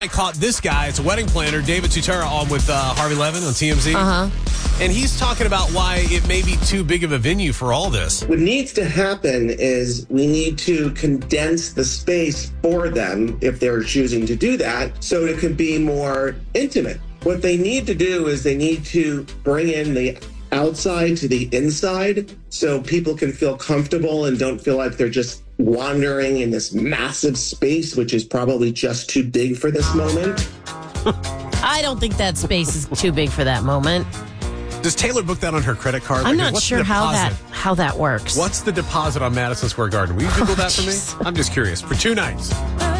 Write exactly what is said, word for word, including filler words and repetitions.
I caught this guy. It's a wedding planner, David Tutera, on with uh, Harvey Levin on T M Z. Uh-huh. And he's talking about why it may be too big of a venue for all this. What needs to happen is we need to condense the space for them if they're choosing to do that so it can be more intimate. What they need to do is they need to bring in the outside to the inside so people can feel comfortable and don't feel like they're just wandering in this massive space, which is probably just too big for this moment. I don't think that space is too big for that moment. Does Taylor book that on her credit card? I'm Like, not what's sure the how that deposit? how that works. What's the deposit on Madison Square Garden? Will you Google that for me? I'm just curious. For two nights.